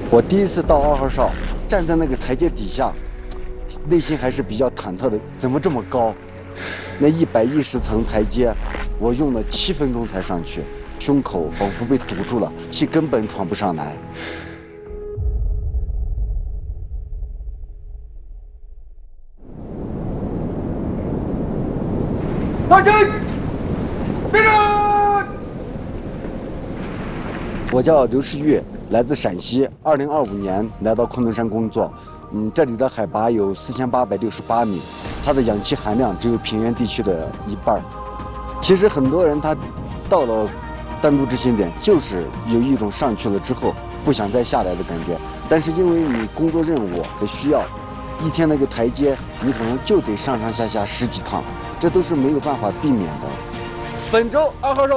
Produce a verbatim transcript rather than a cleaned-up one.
我第一次到二号哨，站在那个台阶底下，内心还是比较忐忑的。怎么这么高？那一百一十层台阶，我用了七分钟才上去，胸口仿佛被堵住了，气根本喘不上来。 放军，立正。 我叫刘世玉，来自陕西。二零二五年来到昆仑山工作，嗯，这里的海拔有四千八百六十八米，它的氧气含量只有平原地区的一半。其实很多人他到了丹都执勤点，就是有一种上去了之后不想再下来的感觉。但是因为你工作任务的需要，一天那个台阶你可能就得上上下下十几趟，这都是没有办法避免的。本周二号哨。